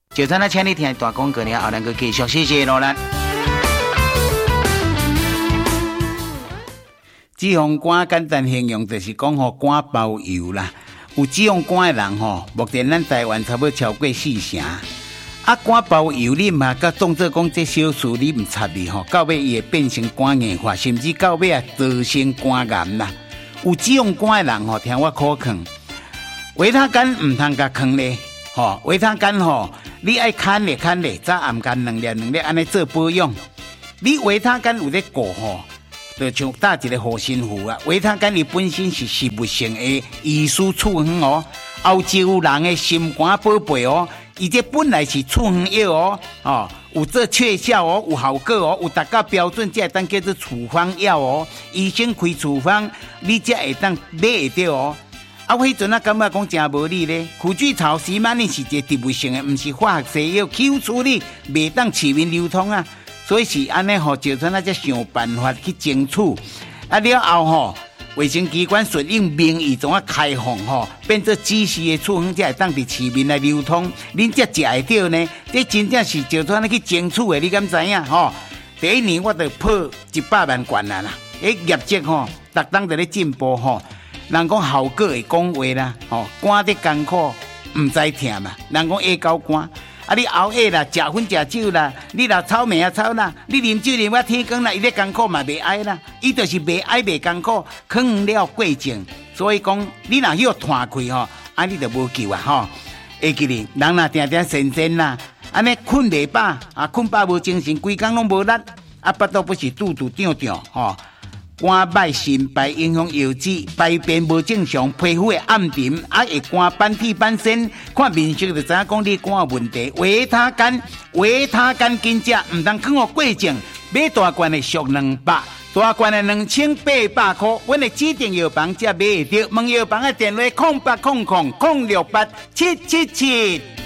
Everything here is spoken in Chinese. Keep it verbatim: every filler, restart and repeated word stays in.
就咱啊，请你听大广告了，后咱个继续，谢谢罗兰。脂肪肝简单形容就是讲吼肝包油啦。有脂肪肝的人吼，目前咱台湾差不多超过四成。啊，肝包油你嘛，甲当做讲这小事你唔插你吼，到尾伊会变成肝硬化，甚至到尾啊造成肝癌啦。有脂肪肝的人吼，听我可劝，维他干唔通甲坑咧，吼维他干吼，你爱看咧看咧，早暗间两粒两粒安尼做保养。你维他干有咧过吼，就像打一个护身符啊。维他干伊本身是食物性的益生素方哦，欧洲人的心肝宝贝哦，伊这本来是处方药哦，哦。有做确效哦，有效果哦，有达到标准，才会当叫做处方药哦。医生开处方，你才会当买会到哦。啊，我迄阵啊，感觉讲真无理咧。苦苣草丝曼呢是一个植物性的，毋是化学西药，口处理袂当市面流通啊。所以是安尼吼，就算啊，才想办法去争取。啊了后吼，卫生机关顺应民意，怎啊开放吼，变做指示的处方，才会当伫市面来流通，恁才食会到呢。这真正是就算啊去争取的，你敢知影吼？第一年我就破一百万元啦啦，诶，业绩吼，逐当在咧进步吼。人讲效果会讲话啦，吼，肝得艰苦，唔知疼嘛。人讲下高肝，啊，你熬夜啦，食薰食酒啦，你若草莓啊草啦，你啉酒啉到天光啦，伊咧艰苦嘛袂爱啦，伊就是袂爱袂艰苦，坑了过程。所以讲，你若许断开吼，啊，你就无救啊吼。会记哩，人若定定神神啦，安尼困袂饱，啊，困饱无精神，规工拢无力，啊，巴肚不是肚肚胀胀吼。肝歹心白，影响腰子，排便无正常，皮肤会暗沉，啊会肝斑体斑身，看面色就知影讲你肝有问题。维他干，维他干紧食，唔通放互过症。买大罐的俗两百，大罐的两千八百块。阮的指定药房才买得到，问药房的电话：空八空空空六八七七七。